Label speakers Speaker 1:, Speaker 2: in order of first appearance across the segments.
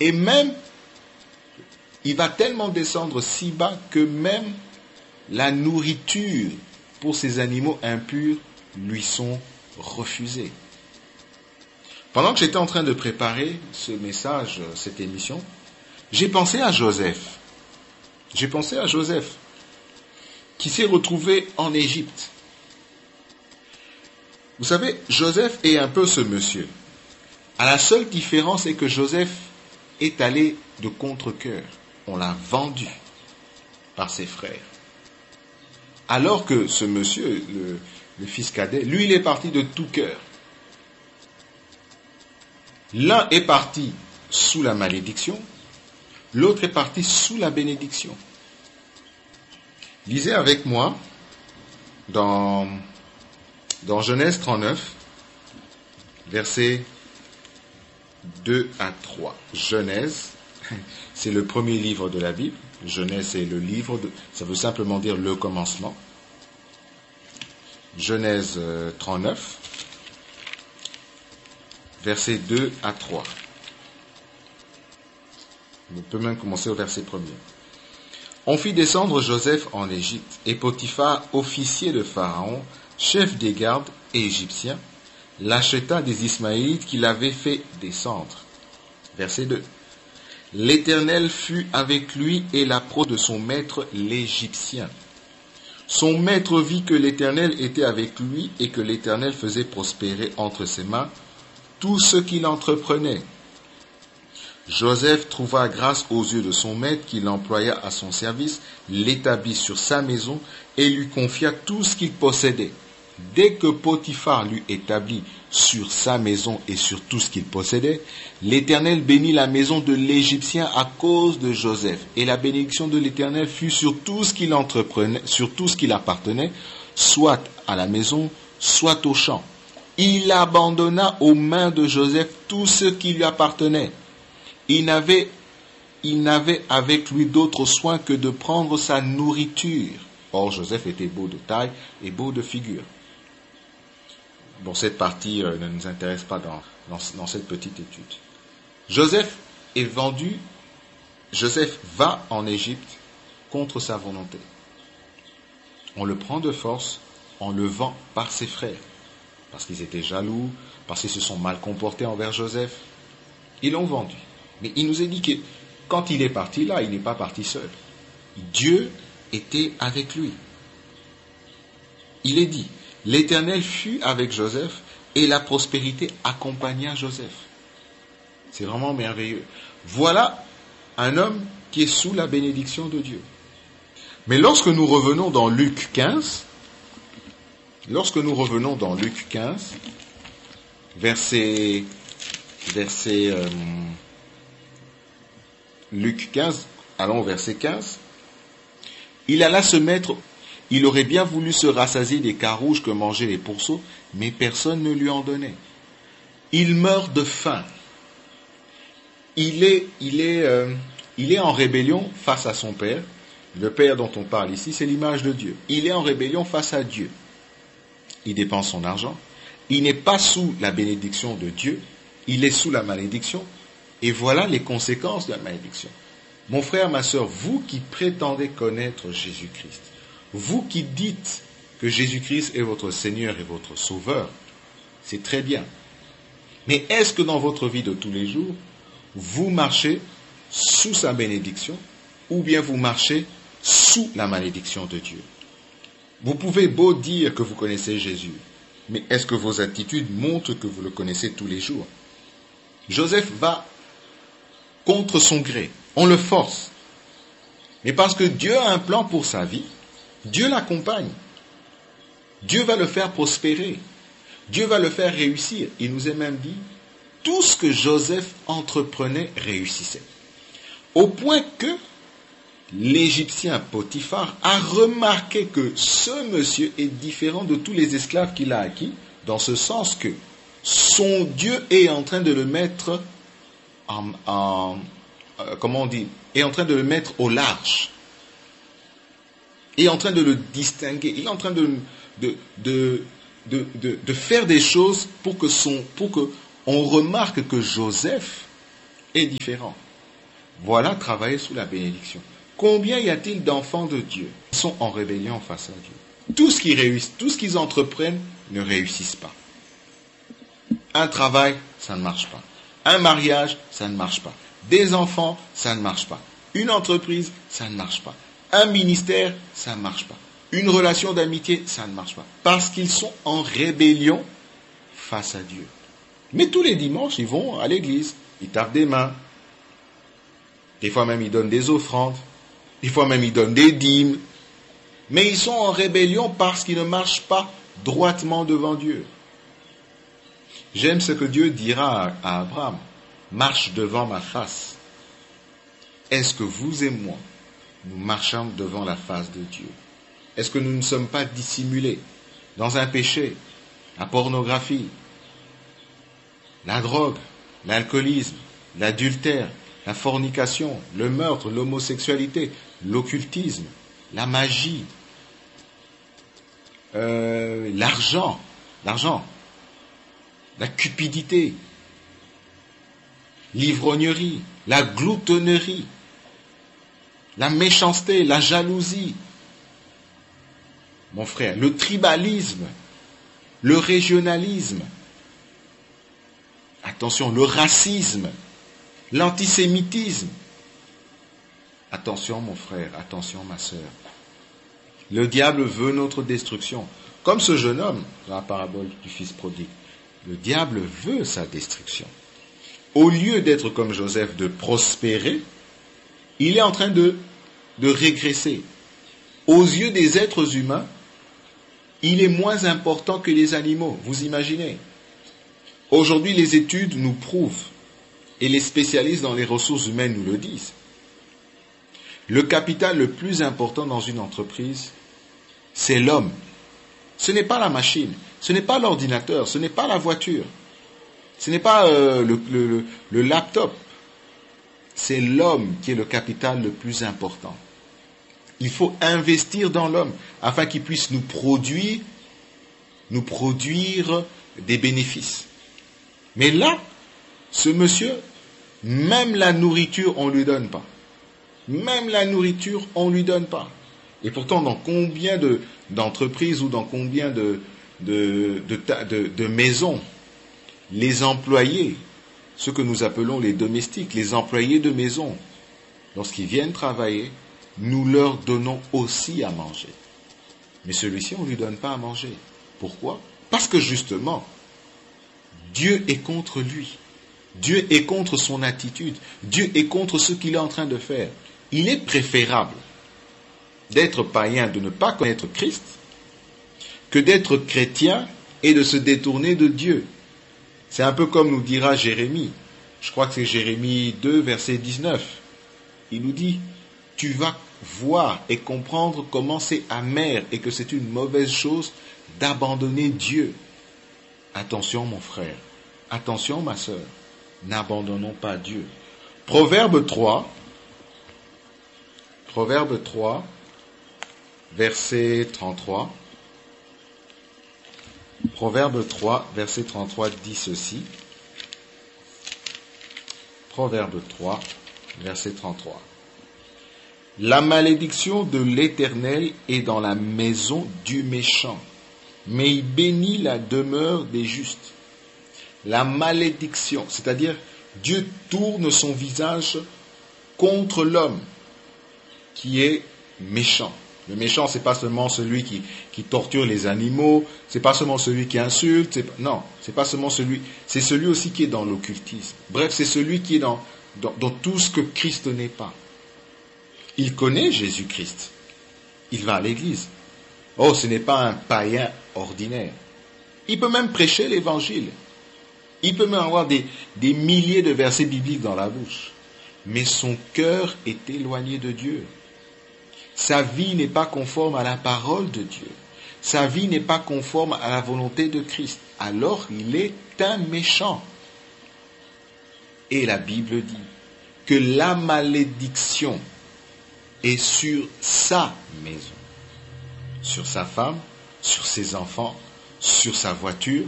Speaker 1: Et même, il va tellement descendre si bas que même la nourriture pour ces animaux impurs lui sont refusées. Pendant que j'étais en train de préparer ce message, cette émission, j'ai pensé à Joseph. J'ai pensé à Joseph, qui s'est retrouvé en Égypte. Vous savez, Joseph est un peu ce monsieur. À la seule différence est que Joseph est allé de contre-cœur. On l'a vendu par ses frères. Alors que ce monsieur, le fils cadet, lui, il est parti de tout cœur. L'un est parti sous la malédiction, l'autre est parti sous la bénédiction. Lisez avec moi dans Genèse 39, versets 2 à 3. Genèse, c'est le premier livre de la Bible. Genèse, c'est le livre, ça veut simplement dire le commencement. Genèse 39, versets 2 à 3. On peut même commencer au verset 1er. On fit descendre Joseph en Égypte, et Potiphar, officier de Pharaon, chef des gardes égyptiens, l'acheta des Ismaélites qu'il avait fait descendre. Verset 2. L'Éternel fut avec lui et l'approche de son maître l'Égyptien. Son maître vit que l'Éternel était avec lui et que l'Éternel faisait prospérer entre ses mains tout ce qu'il entreprenait. Joseph trouva grâce aux yeux de son maître qui l'employa à son service, l'établit sur sa maison et lui confia tout ce qu'il possédait. Dès que Potiphar l'eut établi sur sa maison et sur tout ce qu'il possédait, l'Éternel bénit la maison de l'Égyptien à cause de Joseph. Et la bénédiction de l'Éternel fut sur tout ce qu'il entreprenait, sur tout ce qu'il appartenait, soit à la maison, soit au champ. Il abandonna aux mains de Joseph tout ce qui lui appartenait. Il n'avait avec lui d'autre soin que de prendre sa nourriture. Or, Joseph était beau de taille et beau de figure. Bon, cette partie ne nous intéresse pas dans cette petite étude. Joseph est vendu, Joseph va en Égypte contre sa volonté. On le prend de force, on le vend par ses frères, parce qu'ils étaient jaloux, parce qu'ils se sont mal comportés envers Joseph. Ils l'ont vendu. Mais il nous est dit que quand il est parti là, il n'est pas parti seul. Dieu était avec lui. Il est dit, l'Éternel fut avec Joseph et la prospérité accompagna Joseph. C'est vraiment merveilleux. Voilà un homme qui est sous la bénédiction de Dieu. Mais lorsque nous revenons dans Luc 15, Luc 15, allons au verset 15. Il alla se mettre, il aurait bien voulu se rassasier des carouges que mangeaient les pourceaux, mais personne ne lui en donnait. Il meurt de faim. Il est en rébellion face à son père. Le père dont on parle ici, c'est l'image de Dieu. Il est en rébellion face à Dieu. Il dépense son argent. Il n'est pas sous la bénédiction de Dieu. Il est sous la malédiction. Et voilà les conséquences de la malédiction. Mon frère, ma sœur, vous qui prétendez connaître Jésus-Christ, vous qui dites que Jésus-Christ est votre Seigneur et votre Sauveur, c'est très bien. Mais est-ce que dans votre vie de tous les jours, vous marchez sous sa bénédiction ou bien vous marchez sous la malédiction de Dieu? Vous pouvez beau dire que vous connaissez Jésus, mais est-ce que vos attitudes montrent que vous le connaissez tous les jours? Joseph va contre son gré. On le force. Mais parce que Dieu a un plan pour sa vie, Dieu l'accompagne. Dieu va le faire prospérer. Dieu va le faire réussir. Il nous est même dit, tout ce que Joseph entreprenait réussissait. Au point que l'Égyptien Potiphar a remarqué que ce monsieur est différent de tous les esclaves qu'il a acquis, dans ce sens que son Dieu est en train de le mettre est en train de le mettre au large, est en train de le distinguer, il est en train de faire des choses pour que on remarque que Joseph est différent. Voilà travailler sous la bénédiction. Combien y a-t-il d'enfants de Dieu qui sont en rébellion face à Dieu? Tout ce qu'ils réussissent, tout ce qu'ils entreprennent ne réussissent pas. Un travail, ça ne marche pas. Un mariage, ça ne marche pas. Des enfants, ça ne marche pas. Une entreprise, ça ne marche pas. Un ministère, ça ne marche pas. Une relation d'amitié, ça ne marche pas. Parce qu'ils sont en rébellion face à Dieu. Mais tous les dimanches, ils vont à l'église, ils tapent des mains. Des fois même, ils donnent des offrandes. Des fois même, ils donnent des dîmes. Mais ils sont en rébellion parce qu'ils ne marchent pas droitement devant Dieu. J'aime ce que Dieu dira à Abraham. Marche devant ma face. Est-ce que vous et moi, nous marchons devant la face de Dieu? Est-ce que nous ne sommes pas dissimulés dans un péché, la pornographie, la drogue, l'alcoolisme, l'adultère, la fornication, le meurtre, l'homosexualité, l'occultisme, la magie, l'argent, la cupidité, l'ivrognerie, la gloutonnerie, la méchanceté, la jalousie, mon frère, le tribalisme, le régionalisme, attention, le racisme, l'antisémitisme. Attention mon frère, attention ma sœur. Le diable veut notre destruction. Comme ce jeune homme dans la parabole du fils prodigue. Le diable veut sa destruction. Au lieu d'être comme Joseph, de prospérer, il est en train de régresser. Aux yeux des êtres humains, il est moins important que les animaux. Vous imaginez? Aujourd'hui, les études nous prouvent, et les spécialistes dans les ressources humaines nous le disent, le capital le plus important dans une entreprise, c'est l'homme. Ce n'est pas la machine, ce n'est pas l'ordinateur, ce n'est pas la voiture, ce n'est pas le laptop. C'est l'homme qui est le capital le plus important. Il faut investir dans l'homme afin qu'il puisse nous produire des bénéfices. Mais là, ce monsieur, même la nourriture, on ne lui donne pas. Même la nourriture, on ne lui donne pas. Et pourtant, dans combien d'entreprises ou dans combien de maisons, les employés, ceux que nous appelons les domestiques, les employés de maison, lorsqu'ils viennent travailler, nous leur donnons aussi à manger. Mais celui-ci, on ne lui donne pas à manger. Pourquoi? Parce que justement, Dieu est contre lui. Dieu est contre son attitude. Dieu est contre ce qu'il est en train de faire. Il est préférable d'être païen, de ne pas connaître Christ, que d'être chrétien et de se détourner de Dieu. C'est un peu comme nous dira Jérémie. Je crois que c'est Jérémie 2, verset 19. Il nous dit, tu vas voir et comprendre comment c'est amer et que c'est une mauvaise chose d'abandonner Dieu. Attention mon frère, attention ma sœur, n'abandonnons pas Dieu. Proverbe 3, verset 33. Proverbe 3, verset 33 dit ceci. Proverbe 3, verset 33. La malédiction de l'Éternel est dans la maison du méchant, mais il bénit la demeure des justes. La malédiction, c'est-à-dire Dieu tourne son visage contre l'homme qui est méchant. Le méchant, c'est pas seulement celui qui torture les animaux, c'est pas seulement celui qui insulte, c'est pas seulement celui, c'est celui aussi qui est dans l'occultisme. Bref, c'est celui qui est dans tout ce que Christ n'est pas. Il connaît Jésus-Christ. Il va à l'église. Oh, ce n'est pas un païen ordinaire. Il peut même prêcher l'évangile. Il peut même avoir des milliers de versets bibliques dans la bouche. Mais son cœur est éloigné de Dieu. Sa vie n'est pas conforme à la parole de Dieu. Sa vie n'est pas conforme à la volonté de Christ. Alors il est un méchant. Et la Bible dit que la malédiction est sur sa maison, sur sa femme, sur ses enfants, sur sa voiture,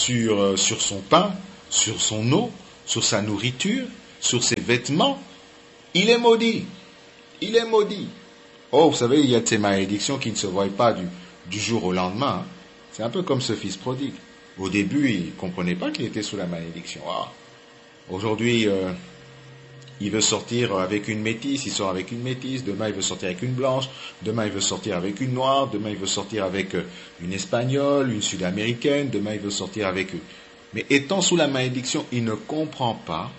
Speaker 1: sur son pain, sur son eau, sur sa nourriture, sur ses vêtements. il est maudit. Il est maudit. Oh, vous savez, il y a de ces malédictions qui ne se voient pas du jour au lendemain. C'est un peu comme ce fils prodigue. Au début, il ne comprenait pas qu'il était sous la malédiction. Ah. Aujourd'hui, il veut sortir avec une métisse, il sort avec une métisse. Demain, il veut sortir avec une blanche. Demain, il veut sortir avec une noire. Demain, il veut sortir avec une espagnole, une sud-américaine. Demain, il veut sortir avec eux. Mais étant sous la malédiction, il ne comprend pas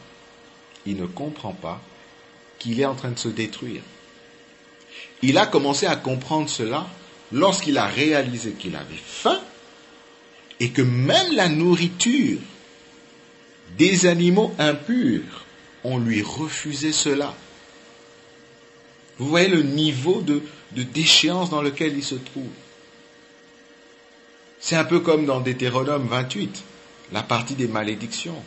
Speaker 1: qu'il est en train de se détruire. Il a commencé à comprendre cela lorsqu'il a réalisé qu'il avait faim et que même la nourriture des animaux impurs, on lui refusait cela. Vous voyez le niveau de déchéance dans lequel il se trouve. C'est un peu comme dans Deutéronome 28, la partie des malédictions.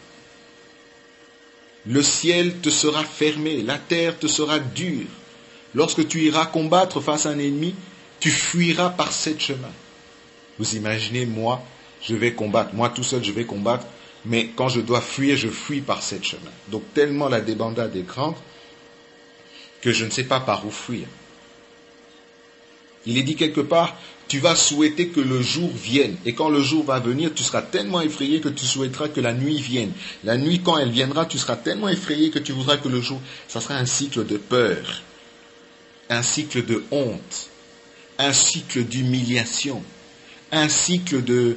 Speaker 1: Le ciel te sera fermé, la terre te sera dure. Lorsque tu iras combattre face à un ennemi, tu fuiras par 7 chemins. Vous imaginez, moi, je vais combattre. Moi, tout seul, je vais combattre. Mais quand je dois fuir, je fuis par 7 chemins. Donc, tellement la débandade est grande que je ne sais pas par où fuir. Il est dit quelque part, tu vas souhaiter que le jour vienne. Et quand le jour va venir, tu seras tellement effrayé que tu souhaiteras que la nuit vienne. La nuit, quand elle viendra, tu seras tellement effrayé que tu voudras que le jour... Ça sera un cycle de peur. Un cycle de honte, un cycle d'humiliation, un cycle de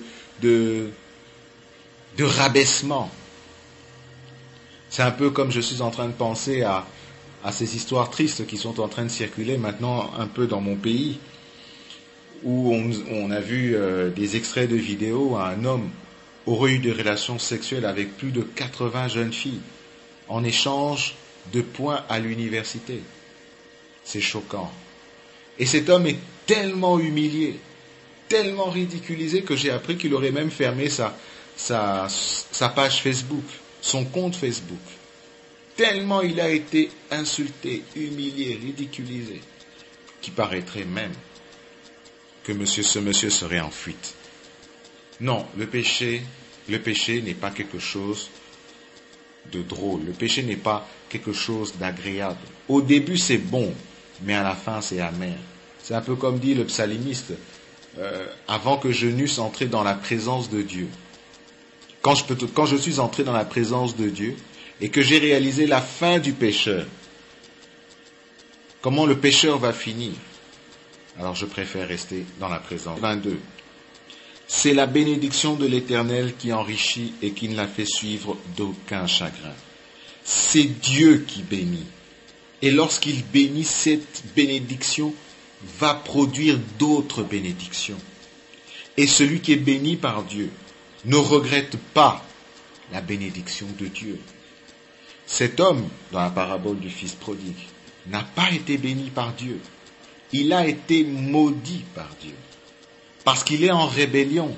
Speaker 1: rabaissement. C'est un peu comme je suis en train de penser à ces histoires tristes qui sont en train de circuler maintenant un peu dans mon pays, où on a vu des extraits de vidéos à un homme aurait eu des relations sexuelles avec plus de 80 jeunes filles en échange de points à l'université. C'est choquant. Et cet homme est tellement humilié, tellement ridiculisé que j'ai appris qu'il aurait même fermé sa page Facebook, son compte Facebook. Tellement il a été insulté, humilié, ridiculisé, qu'il paraîtrait même que ce monsieur serait en fuite. Non, le péché n'est pas quelque chose de drôle. Le péché n'est pas quelque chose d'agréable. Au début, c'est bon, mais à la fin, c'est amer. C'est un peu comme dit le psalimiste, avant que je n'eusse entré dans la présence de Dieu. Quand je suis entré dans la présence de Dieu et que j'ai réalisé la fin du pécheur, comment le pécheur va finir, alors je préfère rester dans la présence. 22. C'est la bénédiction de l'Éternel qui enrichit et qui ne la fait suivre d'aucun chagrin. C'est Dieu qui bénit. Et lorsqu'il bénit, cette bénédiction va produire d'autres bénédictions. Et celui qui est béni par Dieu ne regrette pas la bénédiction de Dieu. Cet homme, dans la parabole du fils prodigue, n'a pas été béni par Dieu. Il a été maudit par Dieu. Parce qu'il est en rébellion.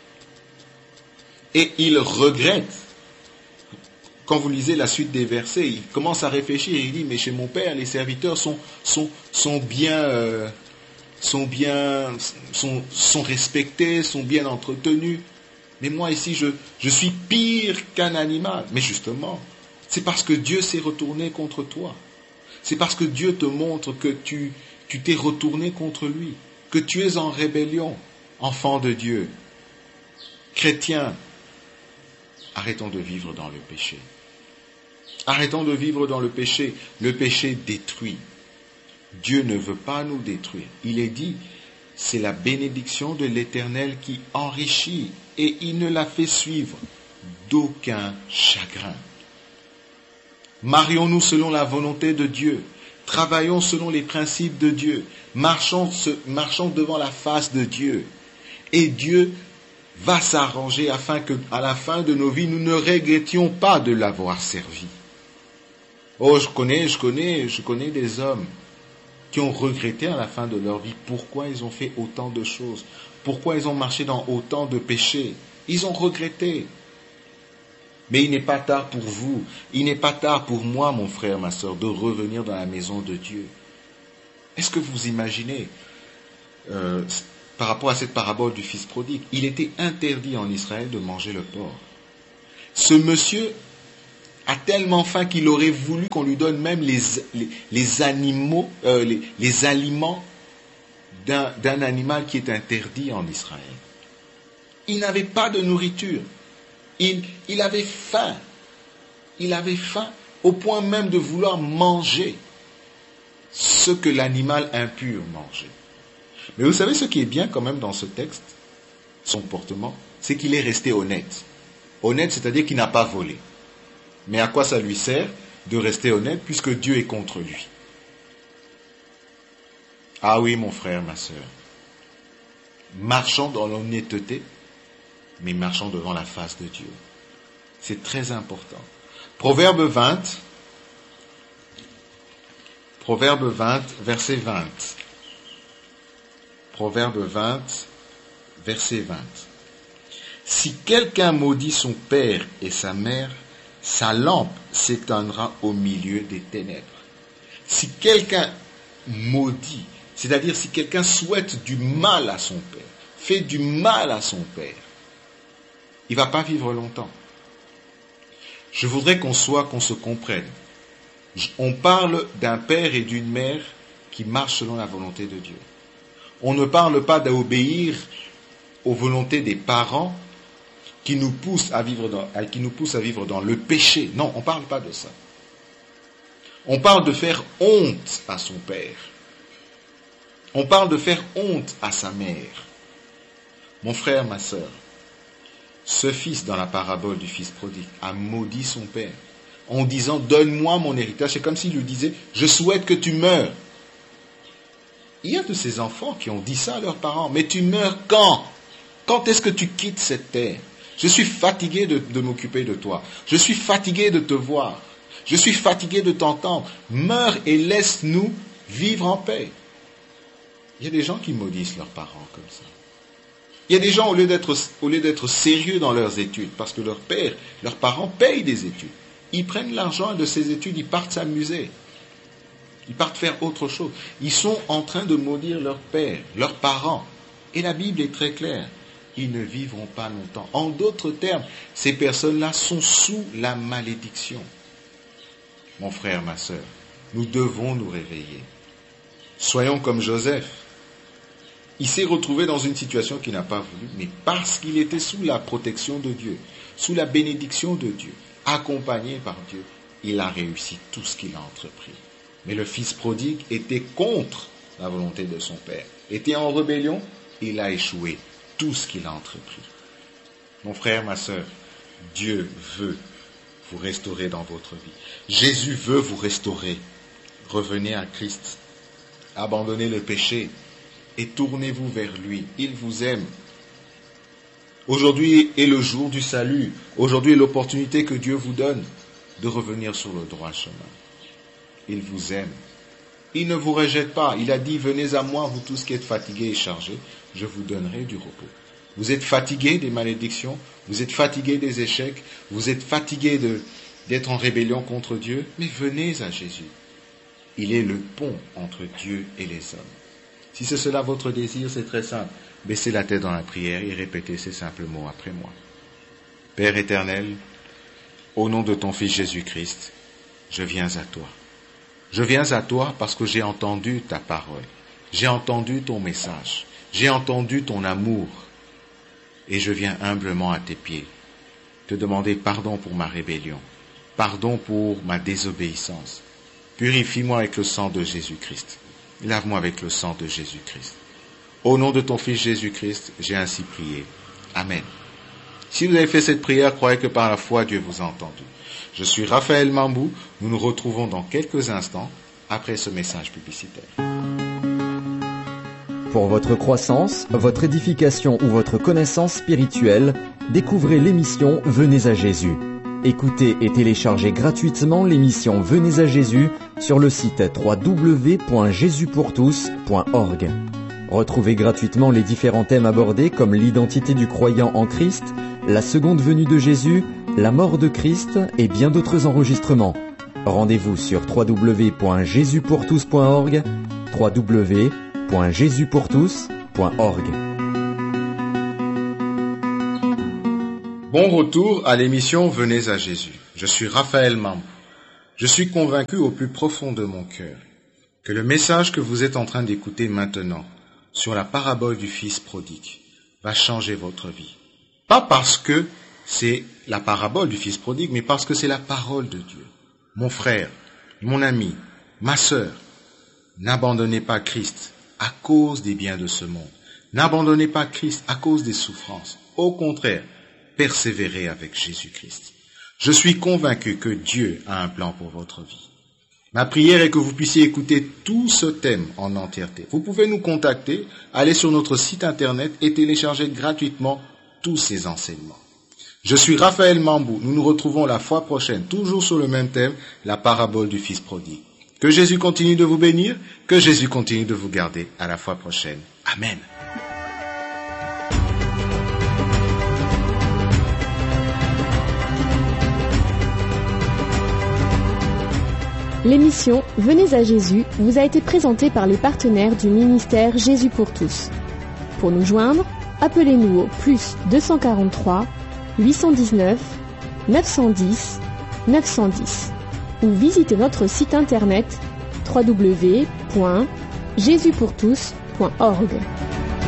Speaker 1: Et il regrette. Quand vous lisez la suite des versets, il commence à réfléchir et il dit, mais chez mon père, les serviteurs sont respectés, sont bien entretenus. Mais moi ici, je suis pire qu'un animal. Mais justement, c'est parce que Dieu s'est retourné contre toi. C'est parce que Dieu te montre que tu t'es retourné contre lui, que tu es en rébellion, enfant de Dieu. Chrétien, arrêtons de vivre dans le péché. Arrêtons de vivre dans le péché. Le péché détruit. Dieu ne veut pas nous détruire. Il est dit, c'est la bénédiction de l'Éternel qui enrichit et il ne la fait suivre d'aucun chagrin. Marions-nous selon la volonté de Dieu. Travaillons selon les principes de Dieu. Marchons devant la face de Dieu. Et Dieu va s'arranger afin qu'à la fin de nos vies, nous ne regrettions pas de l'avoir servi. Oh, je connais des hommes qui ont regretté à la fin de leur vie pourquoi ils ont fait autant de choses, pourquoi ils ont marché dans autant de péchés. Ils ont regretté. Mais il n'est pas tard pour vous, il n'est pas tard pour moi, mon frère, ma soeur, de revenir dans la maison de Dieu. Est-ce que vous imaginez, par rapport à cette parabole du fils prodigue, il était interdit en Israël de manger le porc. Ce monsieur a tellement faim qu'il aurait voulu qu'on lui donne même les aliments d'un animal qui est interdit en Israël. Il n'avait pas de nourriture. Il avait faim. Il avait faim au point même de vouloir manger ce que l'animal impur mangeait. Mais vous savez ce qui est bien quand même dans ce texte, son comportement, c'est qu'il est resté honnête. Honnête, c'est-à-dire qu'il n'a pas volé. Mais à quoi ça lui sert de rester honnête puisque Dieu est contre lui? Ah oui, mon frère, ma sœur, marchons dans l'honnêteté, mais marchons devant la face de Dieu. C'est très important. Proverbe 20, verset 20. Proverbe 20, verset 20. Si quelqu'un maudit son père et sa mère, sa lampe s'éteindra au milieu des ténèbres. Si quelqu'un maudit, c'est-à-dire si quelqu'un souhaite du mal à son père, fait du mal à son père, il ne va pas vivre longtemps. Je voudrais qu'on se comprenne. On parle d'un père et d'une mère qui marchent selon la volonté de Dieu. On ne parle pas d'obéir aux volontés des parents qui nous poussent à vivre dans le péché. Non, on ne parle pas de ça. On parle de faire honte à son père. On parle de faire honte à sa mère. Mon frère, ma sœur, ce fils dans la parabole du fils prodigue a maudit son père en disant « Donne-moi mon héritage ». C'est comme s'il lui disait « Je souhaite que tu meures ». Il y a de ces enfants qui ont dit ça à leurs parents. Mais tu meurs quand? Quand est-ce que tu quittes cette terre? Je suis fatigué de m'occuper de toi. Je suis fatigué de te voir. Je suis fatigué de t'entendre. Meurs et laisse-nous vivre en paix. Il y a des gens qui maudissent leurs parents comme ça. Il y a des gens, au lieu d'être sérieux dans leurs études, parce que leurs parents payent des études, ils prennent l'argent de ces études, ils partent s'amuser. Ils partent faire autre chose. Ils sont en train de maudire leur père, leurs parents. Et la Bible est très claire. Ils ne vivront pas longtemps. En d'autres termes, ces personnes-là sont sous la malédiction. Mon frère, ma sœur, nous devons nous réveiller. Soyons comme Joseph. Il s'est retrouvé dans une situation qu'il n'a pas voulu, mais parce qu'il était sous la protection de Dieu, sous la bénédiction de Dieu, accompagné par Dieu, il a réussi tout ce qu'il a entrepris. Mais le fils prodigue était contre la volonté de son père, était en rébellion, il a échoué tout ce qu'il a entrepris. Mon frère, ma sœur, Dieu veut vous restaurer dans votre vie. Jésus veut vous restaurer. Revenez à Christ, abandonnez le péché et tournez-vous vers lui. Il vous aime. Aujourd'hui est le jour du salut. Aujourd'hui est l'opportunité que Dieu vous donne de revenir sur le droit chemin. Il vous aime. Il ne vous rejette pas. Il a dit, venez à moi, vous tous qui êtes fatigués et chargés, je vous donnerai du repos. Vous êtes fatigués des malédictions, vous êtes fatigués des échecs, vous êtes fatigués d'être en rébellion contre Dieu, mais venez à Jésus. Il est le pont entre Dieu et les hommes. Si c'est cela votre désir, c'est très simple. Baissez la tête dans la prière et répétez ces simples mots après moi. Père éternel, au nom de ton Fils Jésus-Christ, je viens à toi. Je viens à toi parce que j'ai entendu ta parole, j'ai entendu ton message, j'ai entendu ton amour, et je viens humblement à tes pieds, te demander pardon pour ma rébellion, pardon pour ma désobéissance. Purifie-moi avec le sang de Jésus-Christ, lave-moi avec le sang de Jésus-Christ. Au nom de ton Fils Jésus-Christ, j'ai ainsi prié. Amen. Si vous avez fait cette prière, croyez que par la foi, Dieu vous a entendu. Je suis Raphaël Mambou. Nous nous retrouvons dans quelques instants après ce message publicitaire.
Speaker 2: Pour votre croissance, votre édification ou votre connaissance spirituelle, découvrez l'émission Venez à Jésus. Écoutez et téléchargez gratuitement l'émission Venez à Jésus sur le site www.jesuspourtous.org. Retrouvez gratuitement les différents thèmes abordés comme l'identité du croyant en Christ, la seconde venue de Jésus, la mort de Christ et bien d'autres enregistrements. Rendez-vous sur www.jesuspourtous.org, www.jesuspourtous.org.
Speaker 1: Bon retour à l'émission Venez à Jésus. Je suis Raphaël Mambou. Je suis convaincu au plus profond de mon cœur que le message que vous êtes en train d'écouter maintenant sur la parabole du Fils prodigue va changer votre vie. Pas parce que c'est la parabole du Fils prodigue, mais parce que c'est la parole de Dieu. Mon frère, mon ami, ma sœur, n'abandonnez pas Christ à cause des biens de ce monde. N'abandonnez pas Christ à cause des souffrances. Au contraire, persévérez avec Jésus-Christ. Je suis convaincu que Dieu a un plan pour votre vie. Ma prière est que vous puissiez écouter tout ce thème en entièreté. Vous pouvez nous contacter, aller sur notre site internet et télécharger gratuitement tous ces enseignements. Je suis Raphaël Mambou. Nous nous retrouvons la fois prochaine, toujours sur le même thème, la parabole du Fils prodigue. Que Jésus continue de vous bénir, que Jésus continue de vous garder. À la fois prochaine. Amen.
Speaker 3: L'émission Venez à Jésus vous a été présentée par les partenaires du ministère Jésus pour tous. Pour nous joindre, appelez-nous au +243 819 910 910 ou visitez notre site internet www.jesuspourtous.org.